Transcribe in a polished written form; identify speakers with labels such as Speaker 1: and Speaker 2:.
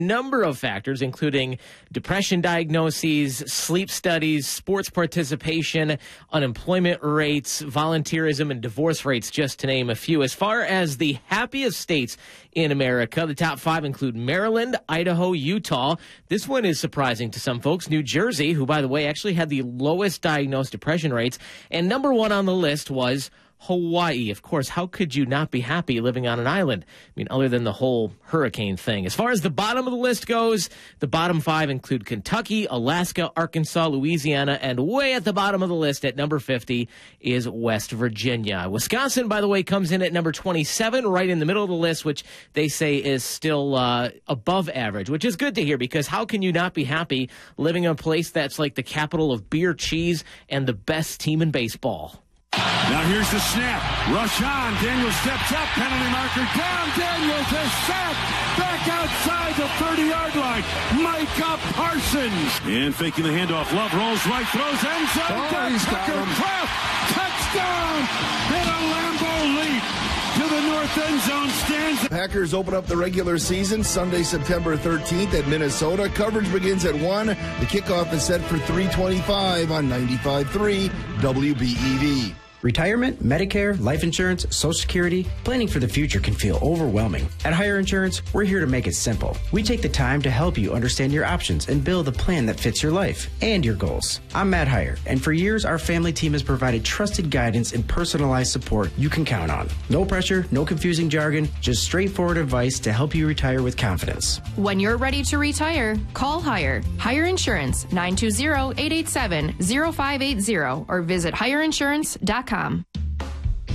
Speaker 1: Number of factors, including depression diagnoses, sleep studies, sports participation, unemployment rates, volunteerism, and divorce rates, just to name a few. As far as the happiest states in America, the top 5 include Maryland, Idaho, Utah. This one is surprising to some folks. New Jersey, who, by the way, actually had the lowest diagnosed depression rates. And number 1 on the list was Hawaii. Of course, how could you not be happy living on an island? I mean, other than the whole hurricane thing. As far as the bottom of the list goes, the bottom 5 include Kentucky, Alaska, Arkansas, Louisiana, and way at the bottom of the list at number 50 is West Virginia. Wisconsin, by the way, comes in at number 27, right in the middle of the list, which they say is still above average, which is good to hear, because how can you not be happy living in a place that's like the capital of beer, cheese, and the best team in baseball?
Speaker 2: Now here's the snap. Rush on. Daniels steps up. Penalty marker down. Daniels is sacked. Back outside the 30-yard line. Micah Parsons. And faking the handoff. Love rolls right. Throws end zone. Tucker Kraft. Touchdown. And a Lambeau leap to the north end zone stands.
Speaker 3: Packers open up the regular season Sunday, September 13th at Minnesota. Coverage begins at 1. The kickoff is set for 3:25 on 95.3 WBEV.
Speaker 4: Retirement, Medicare, life insurance, Social Security, planning for the future can feel overwhelming. At Hire Insurance, we're here to make it simple. We take the time to help you understand your options and build a plan that fits your life and your goals. I'm Matt Hire, and for years, our family team has provided trusted guidance and personalized support you can count on. No pressure, no confusing jargon, just straightforward advice to help you retire with confidence.
Speaker 5: When you're ready to retire, call Hire. Hire Insurance, 920-887-0580, or visit hireinsurance.com.